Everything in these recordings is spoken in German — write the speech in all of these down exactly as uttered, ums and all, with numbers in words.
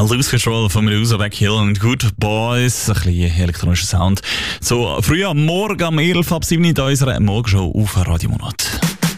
Lose Control von Medusa, Back Hill und Good Boys. Ein bisschen elektronischer Sound. So, früh am Morgen, am elf ab sieben in unserer Morgenshow auf Radio Monat.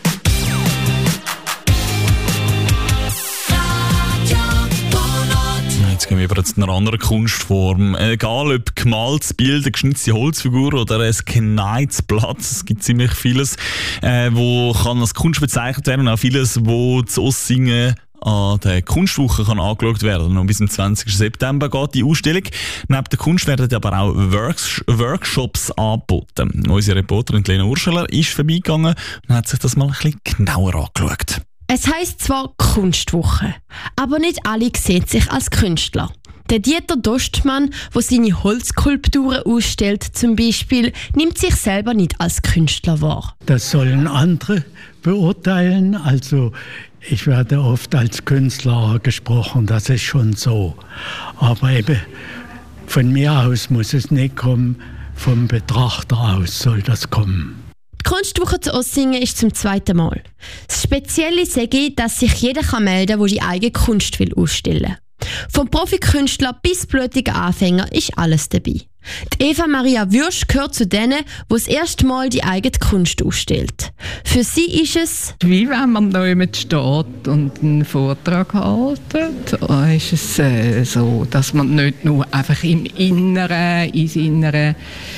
Jetzt gehen wir über zu einer anderen Kunstform. Egal ob gemaltes Bild, eine geschnitzte Holzfigur oder ein geneigtes Blatt, es gibt ziemlich vieles, äh, wo kann als Kunst bezeichnet werden und auch vieles, wo zu Ossingen an der Kunstwoche kann angeschaut werden. Und bis zum zwanzigsten September geht die Ausstellung. Neben der Kunst werden aber auch Works- Workshops angeboten. Unsere Reporterin Lena Urscheler ist vorbeigegangen und hat sich das mal ein bisschen genauer angeschaut. Es heisst zwar Kunstwoche, aber nicht alle sehen sich als Künstler. Der Dieter Dostmann, der seine Holzskulpturen ausstellt zum Beispiel, nimmt sich selber nicht als Künstler wahr. Das sollen andere beurteilen. Also ich werde oft als Künstler gesprochen, das ist schon so. Aber eben von mir aus muss es nicht kommen, vom Betrachter aus soll das kommen. Die Kunstwoche zu Ossingen ist zum zweiten Mal. Das Spezielle sage ich, dass sich jeder melden kann, der die eigene Kunst will ausstellen will. Vom Profikünstler bis blutiger Anfänger ist alles dabei. Die Eva Maria Würsch gehört zu denen, die das erste Mal die eigene Kunst ausstellt. Für sie ist es wie wenn man da jemand steht und einen Vortrag hält, ist es äh, so, dass man nicht nur einfach im Inneren, in seiner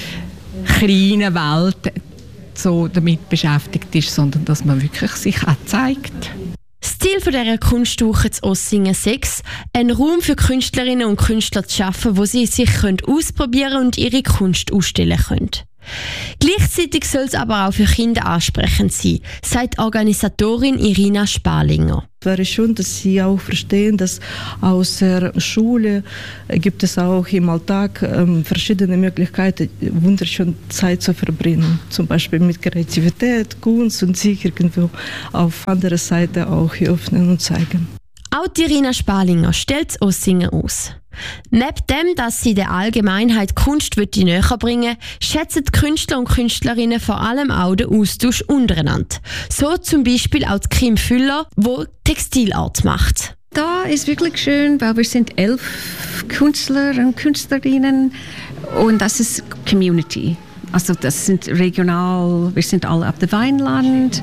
kleinen Welt so damit beschäftigt ist, sondern dass man wirklich sich auch zeigt. Das Ziel dieser Kunstwoche zu Ossingen sechs, einen Raum für Künstlerinnen und Künstler zu schaffen, wo sie sich ausprobieren können und ihre Kunst ausstellen können. Gleichzeitig soll es aber auch für Kinder ansprechend sein, sagt Organisatorin Irina Sparlinger. Es wäre schon, dass sie auch verstehen, dass außer Schule gibt es auch im Alltag ähm, verschiedene Möglichkeiten, wunderschöne Zeit zu verbringen. Zum Beispiel mit Kreativität, Kunst und sich irgendwo auf andere Seite auch öffnen und zeigen. Auch Irina Sparlinger stellt Ossingen aus. Neben dem, dass sie der Allgemeinheit Kunst näher bringen, schätzen die Künstler und Künstlerinnen vor allem auch den Austausch untereinander. So zum Beispiel auch die Kim Füller, die Textilart macht. Da ist wirklich schön, weil wir sind elf Künstler und Künstlerinnen und das ist Community. Also das sind regional, wir sind alle auf dem Weinland.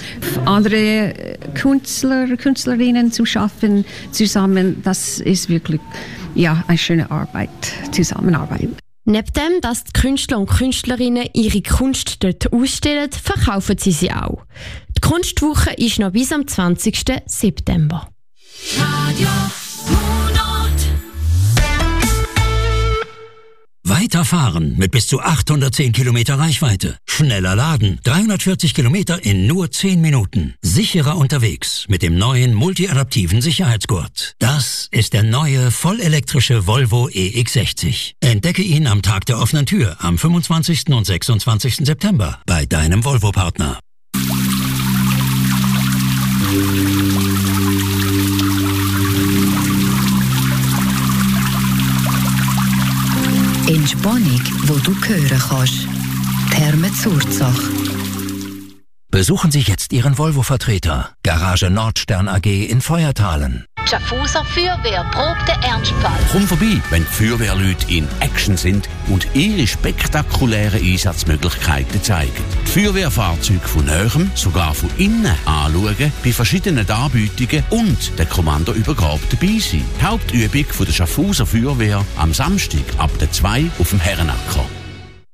Andere Künstler, Künstlerinnen zu schaffen zusammen, das ist wirklich ja, eine schöne Arbeit, Zusammenarbeit. Neben dem, dass die Künstler und Künstlerinnen ihre Kunst dort ausstellen, verkaufen sie sie auch. Die Kunstwoche ist noch bis am zwanzigsten September. Radio Weiterfahren mit bis zu achthundertzehn Kilometer Reichweite. Schneller laden. dreihundertvierzig Kilometer in nur zehn Minuten. Sicherer unterwegs mit dem neuen multiadaptiven Sicherheitsgurt. Das ist der neue vollelektrische Volvo E X sechzig. Entdecke ihn am Tag der offenen Tür am fünfundzwanzigsten und sechsundzwanzigsten September bei deinem Volvo-Partner. Entspannung, wo du hören kannst. Therme Zurzach. Besuchen Sie jetzt Ihren Volvo-Vertreter. Garage Nordstern A G in Feuertalen. Schaffhauser Feuerwehr probt den Ernstfall. Komm vorbei, wenn die Feuerwehrleute in Action sind und ihre spektakulären Einsatzmöglichkeiten zeigen. Die Feuerwehrfahrzeuge von Nähem, sogar von innen anschauen, bei verschiedenen Anbietungen und der Kommandoübergabe dabei sein. Die Hauptübung von der Schaffhauser Feuerwehr am Samstag ab der zwei auf dem Herrenacker.